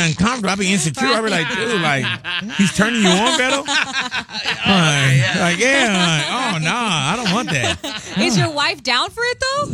uncomfortable. I be insecure. I be like, dude, like, he's turning you on, Beto? Oh, no, I don't want that. Is your wife down for it, though?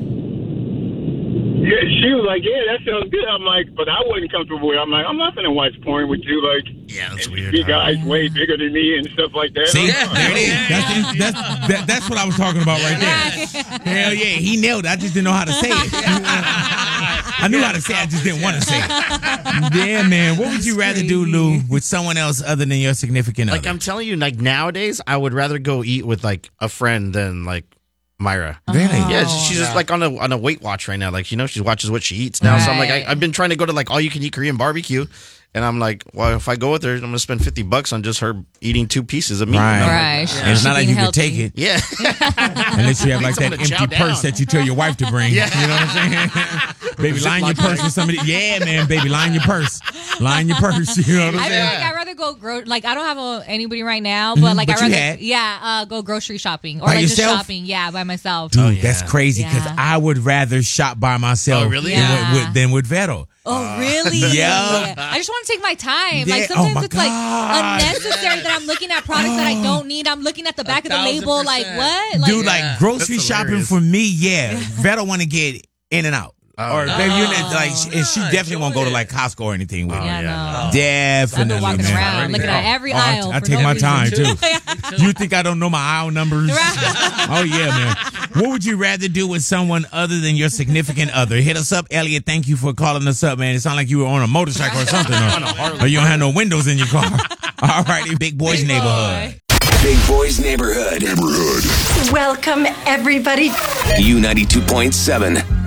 Yeah, she was like, yeah, that sounds good. I'm like, but I wasn't comfortable with it. I'm like, I'm not going to watch porn with you. Like, yeah, that's weird. You guys way bigger than me and stuff like that. See, there it is. That's what I was talking about right there. Hell yeah, he nailed it. I just didn't know how to say it. I knew how to say it. I just didn't want to say it. Yeah, man. What would you rather do, Lou, with someone else other than your significant other? Like, I'm telling you, like, nowadays, I would rather go eat with, like, a friend than, like, Myra. Really? Yeah, she's just like on a Weight Watch right now. Like, she watches what she eats now. Right. So I'm like, I've been trying to go to like all you can eat Korean barbecue. And I'm like, well, if I go with her, I'm going to spend $50 on just her eating 2 pieces of meat. Right. Yeah. And it's not like you can take it. Yeah. Unless you have like that empty purse that you tell your wife to bring. Yeah. You know what I'm saying? Baby, line your purse with somebody. Yeah, man, baby, line your purse. Line your purse. You know what I'm saying? I feel like I'd rather go, like, I don't have anybody right now, but like, I'd rather, go grocery shopping. Or by like yourself? just shopping. Yeah, by myself. Dude, that's crazy because I would rather shop by myself than with Vero. Oh, really? Yeah. I just want to take my time. Like, sometimes it's like unnecessary that I'm looking at products that I don't need. I'm looking at the back of the label. Like, what? Dude, like grocery shopping for me, Vero want to get in and out. Or baby, and she definitely won't go to like Costco or anything with me. No. Definitely. I've been walking around looking at every aisle. I take my time too. You think I don't know my aisle numbers? Oh yeah, man. What would you rather do with someone other than your significant other? Hit us up, Elliot. Thank you for calling us up, man. It sounded like you were on a motorcycle or something, or you don't have no windows in your car. All righty, Big Boys Neighborhood. Big Boys Neighborhood. Welcome, everybody. U92.7.